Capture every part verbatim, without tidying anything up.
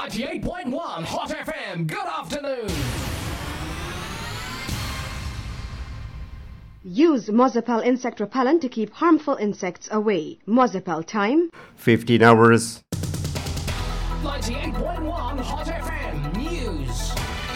ninety-eight point one Hot F M. Good afternoon. Use Mozapel insect repellent to keep harmful insects away. Mozapel time fifteen hours. ninety-eight point one Hot F M News.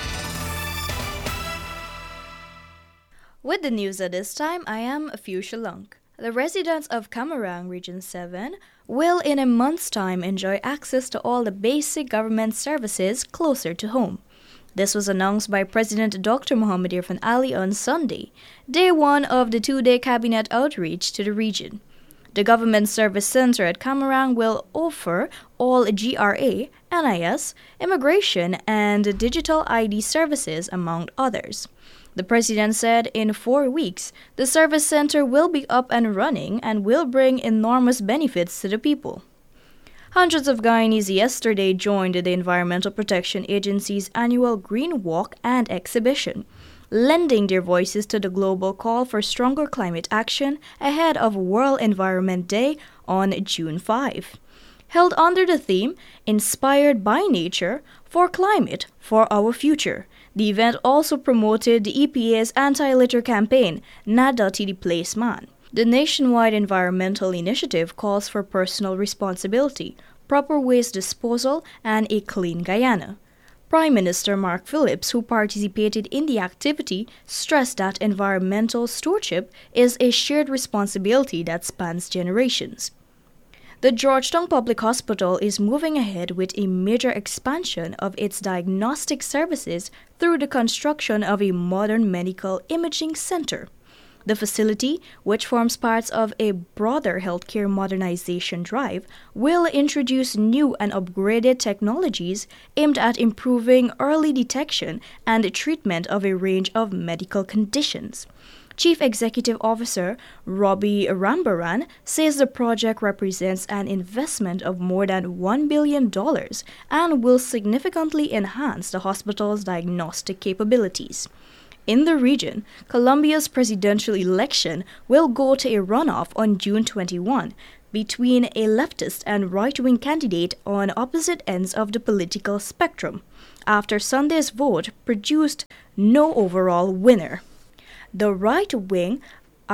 With the news at this time, I am Fuchsia Lunk. The residents of Kamarang Region seven will in a month's time enjoy access to all the basic government services closer to home. This was announced by President Doctor Muhammad Irfan Ali on Sunday, day one of the two-day cabinet outreach to the region. The Government Service Center at Kamarang will offer all G R A, N I S, immigration, and digital I D services, among others. The president said in four weeks, the service center will be up and running and will bring enormous benefits to the people. Hundreds of Guyanese yesterday joined the Environmental Protection Agency's annual Green Walk and exhibition, lending their voices to the global call for stronger climate action ahead of World Environment Day on June fifth. Held under the theme, Inspired by Nature, for Climate, for Our Future. The event also promoted the E P A's anti-litter campaign, Nada to the Placeman. The nationwide environmental initiative calls for personal responsibility, proper waste disposal, and a clean Guyana. Prime Minister Mark Phillips, who participated in the activity, stressed that environmental stewardship is a shared responsibility that spans generations. The Georgetown Public Hospital is moving ahead with a major expansion of its diagnostic services through the construction of a modern medical imaging center. The facility, which forms part of a broader healthcare modernization drive, will introduce new and upgraded technologies aimed at improving early detection and treatment of a range of medical conditions. Chief Executive Officer Robbie Rambaran says the project represents an investment of more than one billion dollars and will significantly enhance the hospital's diagnostic capabilities. In the region, Colombia's presidential election will go to a runoff on June twenty-first between a leftist and right-wing candidate on opposite ends of the political spectrum, after Sunday's vote produced no overall winner. The right-wing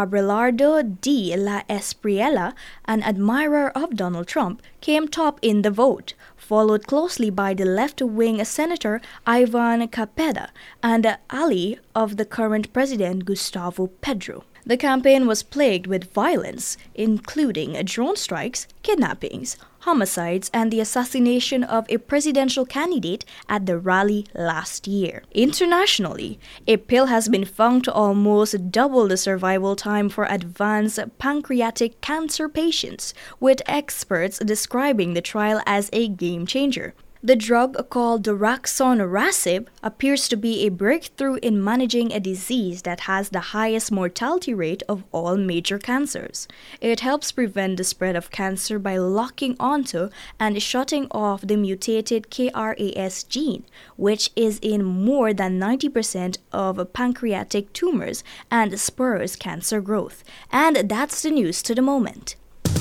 Abelardo de la Espriella, an admirer of Donald Trump, came top in the vote, followed closely by the left-wing Senator Ivan Capeda and ally of the current president Gustavo Petro. The campaign was plagued with violence, including drone strikes, kidnappings, homicides, and the assassination of a presidential candidate at the rally last year. Internationally, a pill has been found to almost double the survival time for advanced pancreatic cancer patients, with experts describing the trial as a game changer. The drug, called daraxonrasib, appears to be a breakthrough in managing a disease that has the highest mortality rate of all major cancers. It helps prevent the spread of cancer by locking onto and shutting off the mutated K R A S gene, which is in more than ninety percent of pancreatic tumors and spurs cancer growth. And that's the news to the moment.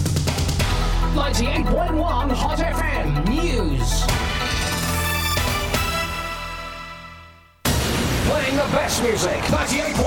ninety-eight point one Hot F M News. Playing the best music. ninety-eight point one